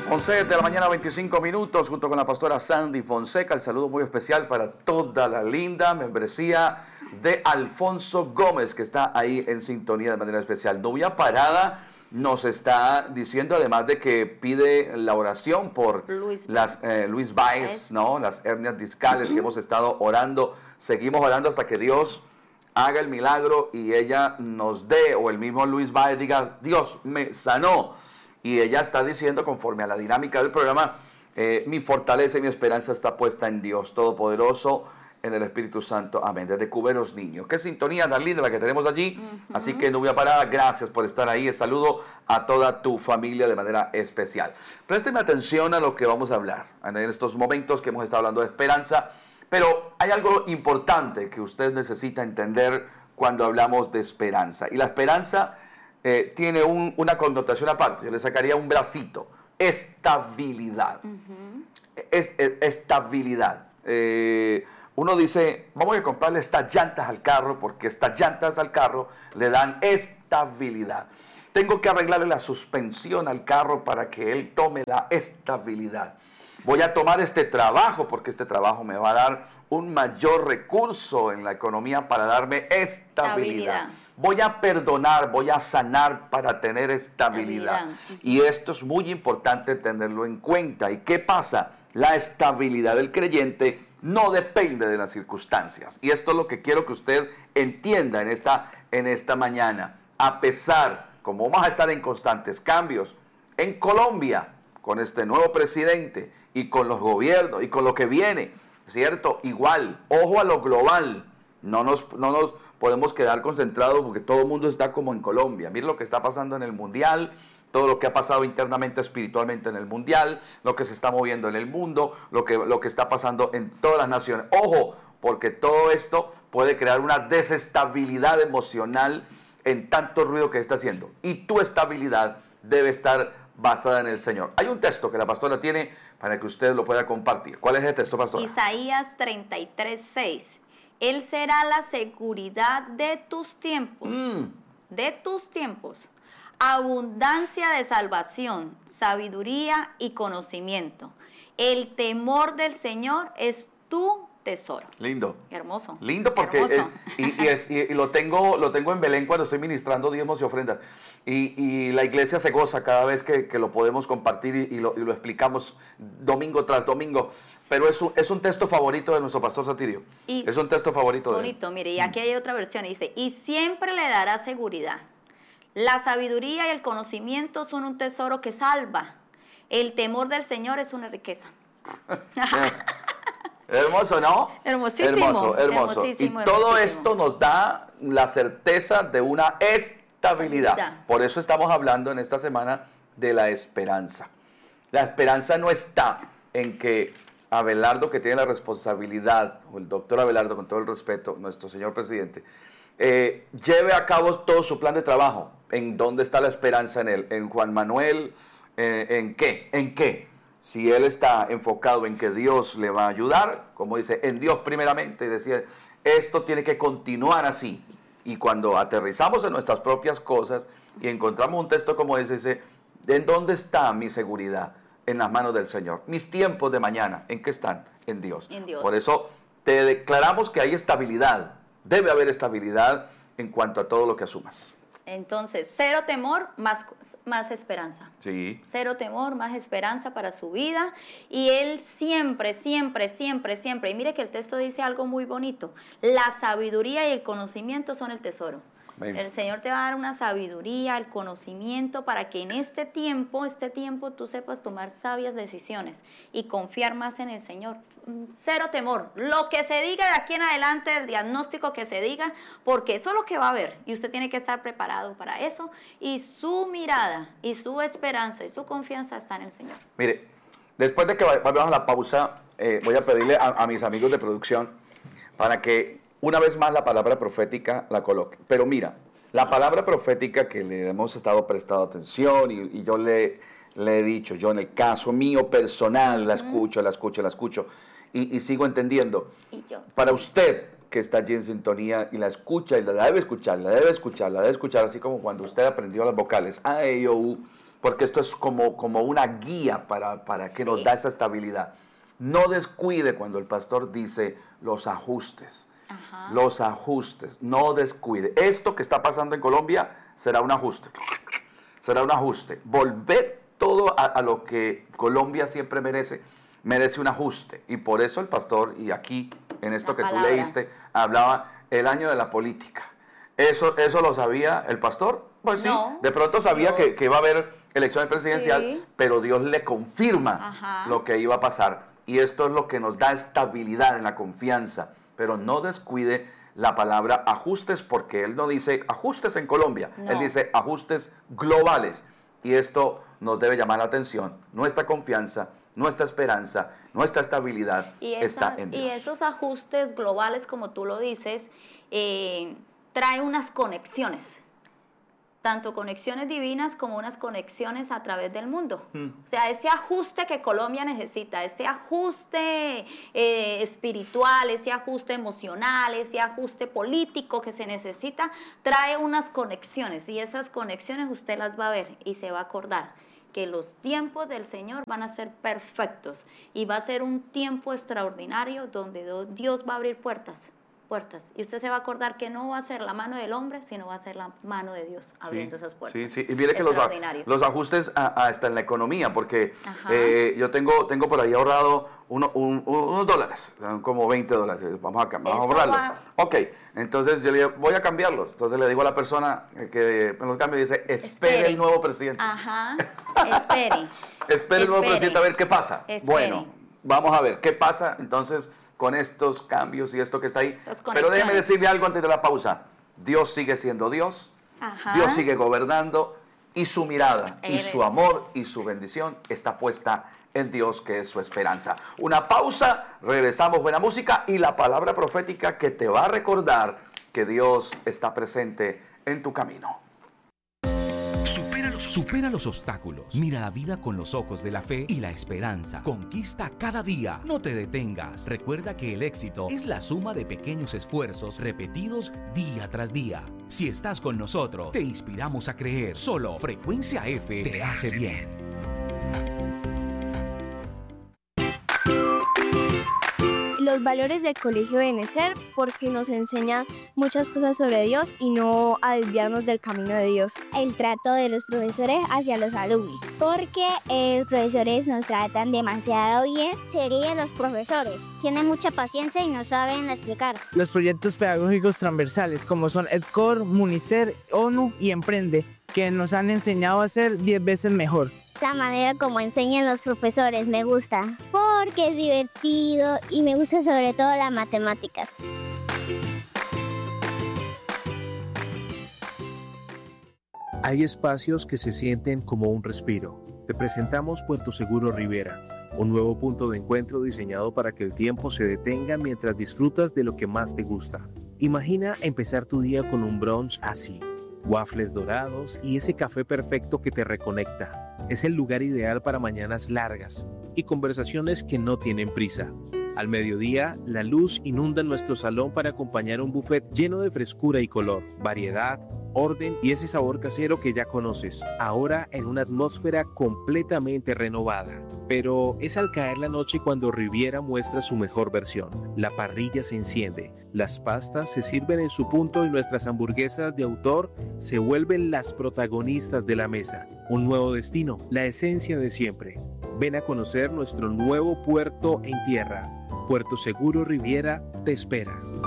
11 de la mañana, 25 minutos, junto con la pastora Sandy Fonseca. El saludo muy especial para toda la linda membresía de Alfonso Gómez, que está ahí en sintonía de manera especial. Nubia Parada nos está diciendo, además de que pide la oración por Luis Baez, ¿no? Las hernias discales que hemos estado orando. Seguimos orando hasta que Dios haga el milagro y ella nos dé, o el mismo Luis Baez diga, Dios me sanó. Y ella está diciendo, conforme a la dinámica del programa, mi fortaleza y mi esperanza está puesta en Dios Todopoderoso, en el Espíritu Santo. Amén. Desde Cuberos Niños. Qué sintonía tan linda la que tenemos allí. Así que, Nubia Parada, gracias por estar ahí. El saludo a toda tu familia de manera especial. Présteme atención a lo que vamos a hablar en estos momentos que hemos estado hablando de esperanza. Pero hay algo importante que usted necesita entender cuando hablamos de esperanza. Y la esperanza tiene una connotación aparte. Yo le sacaría un bracito. Estabilidad. Estabilidad. Uno dice, vamos a comprarle estas llantas al carro, porque estas llantas al carro le dan estabilidad. Tengo que arreglarle la suspensión al carro para que él tome la estabilidad. Voy a tomar este trabajo porque este trabajo me va a dar un mayor recurso en la economía para darme estabilidad. Voy a perdonar, voy a sanar para tener estabilidad. Y esto es muy importante tenerlo en cuenta. ¿Y qué pasa? La estabilidad del creyente no depende de las circunstancias. Y esto es lo que quiero que usted entienda en esta mañana. A pesar, como vamos a estar en constantes cambios, en Colombia, con este nuevo presidente y con los gobiernos y con lo que viene, ¿cierto? Igual, ojo a lo global. No nos podemos quedar concentrados porque todo el mundo está como en Colombia. Mire lo que está pasando en el Mundial, todo lo que ha pasado internamente, espiritualmente en el Mundial, lo que se está moviendo en el mundo, lo que está pasando en todas las naciones. Ojo, porque todo esto puede crear una desestabilidad emocional en tanto ruido que está haciendo. Y tu estabilidad debe estar basada en el Señor. Hay un texto que la pastora tiene para que usted lo pueda compartir. ¿Cuál es el texto, pastora? Isaías 33:6. Él será la seguridad de tus tiempos. De tus tiempos. Abundancia de salvación, sabiduría y conocimiento. El temor del Señor es tu tesoro. Lindo. Hermoso. Lindo porque hermoso. Y lo tengo en Belén cuando estoy ministrando diezmos y ofrendas. Y la iglesia se goza cada vez que lo podemos compartir y lo explicamos domingo tras domingo. Pero es un texto favorito de nuestro pastor Satirio. Es un texto favorito de él. Bonito, mire, y aquí hay otra versión, dice, y siempre le dará seguridad. La sabiduría y el conocimiento son un tesoro que salva. El temor del Señor es una riqueza. Hermoso, ¿no? Hermosísimo. Hermoso. Y todo esto nos da la certeza de una estabilidad. Por eso estamos hablando en esta semana de la esperanza. La esperanza no está en que Abelardo, que tiene la responsabilidad, o el doctor Abelardo, con todo el respeto, nuestro señor presidente, lleve a cabo todo su plan de trabajo. ¿En dónde está la esperanza en él? ¿En Juan Manuel? ¿En qué? ¿En qué? Si él está enfocado en que Dios le va a ayudar, como dice, en Dios primeramente, y decía, esto tiene que continuar así. Y cuando aterrizamos en nuestras propias cosas y encontramos un texto como ese, dice, ¿en dónde está mi seguridad? En las manos del Señor. Mis tiempos de mañana, ¿en qué están? En Dios. En Dios. Por eso te declaramos que hay estabilidad. Debe haber estabilidad en cuanto a todo lo que asumas. Entonces, cero temor, más esperanza. Sí. Cero temor, más esperanza para su vida. Y él siempre, y mire que el texto dice algo muy bonito. La sabiduría y el conocimiento son el tesoro. Amén. El Señor te va a dar una sabiduría, el conocimiento para que en este tiempo tú sepas tomar sabias decisiones y confiar más en el Señor. Cero temor. Lo que se diga de aquí en adelante, el diagnóstico que se diga, porque eso es lo que va a haber. Y usted tiene que estar preparado para eso. Y su mirada, y su esperanza, y su confianza está en el Señor. Mire, después de que vayamos a la pausa, voy a pedirle a mis amigos de producción para que una vez más la palabra profética la coloque. Pero mira, la palabra profética que le hemos estado prestando atención y yo le he dicho, yo en el caso mío personal la escucho y sigo entendiendo. Y yo. Para usted que está allí en sintonía y la escucha y la debe escuchar, así como cuando usted aprendió las vocales A, E, I, O, U, porque esto es como una guía para que nos da esa estabilidad. No descuide cuando el pastor dice los ajustes. Ajá. Los ajustes, no descuide. Esto que está pasando en Colombia será un ajuste. Será un ajuste. Volver todo a lo que Colombia siempre merece un ajuste. Y por eso el pastor, y aquí en esto que tú leíste, hablaba el año de la política. ¿Eso lo sabía el pastor? Pues sí, no, de pronto sabía que iba a haber elección presidencial, sí, pero Dios le confirma lo que iba a pasar. Y esto es lo que nos da estabilidad en la confianza. Pero no descuide la palabra ajustes, porque él no dice ajustes en Colombia, no. Él dice ajustes globales. Y esto nos debe llamar la atención. Nuestra confianza, nuestra esperanza, nuestra estabilidad está en Dios. Y esos ajustes globales, como tú lo dices, trae unas conexiones. Tanto conexiones divinas como unas conexiones a través del mundo. O sea, ese ajuste que Colombia necesita, ese ajuste espiritual, ese ajuste emocional, ese ajuste político que se necesita, trae unas conexiones, y esas conexiones usted las va a ver y se va a acordar que los tiempos del Señor van a ser perfectos y va a ser un tiempo extraordinario donde Dios va a abrir puertas, y usted se va a acordar que no va a ser la mano del hombre, sino va a ser la mano de Dios abriendo esas puertas. Sí, y mire que los ajustes hasta en la economía, porque yo tengo por ahí ahorrado unos dólares, como $20, vamos a ahorrarlo. Ok, entonces yo le digo, voy a cambiarlos. Entonces le digo a la persona que me los cambie y dice, espere el nuevo presidente. Espere el nuevo presidente a ver qué pasa. Bueno, vamos a ver qué pasa entonces con estos cambios y esto que está ahí. Pero déjeme decirle algo antes de la pausa. Dios sigue siendo Dios. Dios sigue gobernando, y su mirada y su amor y su bendición está puesta en Dios, que es su esperanza. Una pausa, regresamos, buena música y la palabra profética que te va a recordar que Dios está presente en tu camino. Supera los obstáculos. Mira la vida con los ojos de la fe y la esperanza. Conquista cada día. No te detengas. Recuerda que el éxito es la suma de pequeños esfuerzos repetidos día tras día. Si estás con nosotros, te inspiramos a creer. Solo Frecuencia F te hace bien. Los valores del Colegio Benecer, porque nos enseña muchas cosas sobre Dios y no a desviarnos del camino de Dios. El trato de los profesores hacia los alumnos, porque los profesores nos tratan demasiado bien. Serían los profesores, tienen mucha paciencia y nos saben explicar. Los proyectos pedagógicos transversales, como son EdCor, Municer, ONU y Emprende, que nos han enseñado a ser 10 veces mejor. La manera como enseñan los profesores me gusta, porque es divertido y me gusta sobre todo las matemáticas. Hay espacios que se sienten como un respiro. Te presentamos Puerto Seguro Riviera, un nuevo punto de encuentro diseñado para que el tiempo se detenga mientras disfrutas de lo que más te gusta. Imagina empezar tu día con un brunch así. Waffles dorados y ese café perfecto que te reconecta. Es el lugar ideal para mañanas largas y conversaciones que no tienen prisa. Al mediodía, la luz inunda nuestro salón para acompañar un buffet lleno de frescura y color, variedad, orden y ese sabor casero que ya conoces, ahora en una atmósfera completamente renovada. Pero es al caer la noche cuando Riviera muestra su mejor versión. La parrilla se enciende, las pastas se sirven en su punto y nuestras hamburguesas de autor se vuelven las protagonistas de la mesa. Un nuevo destino, la esencia de siempre. Ven a conocer nuestro nuevo puerto en tierra. Puerto Seguro Riviera te espera.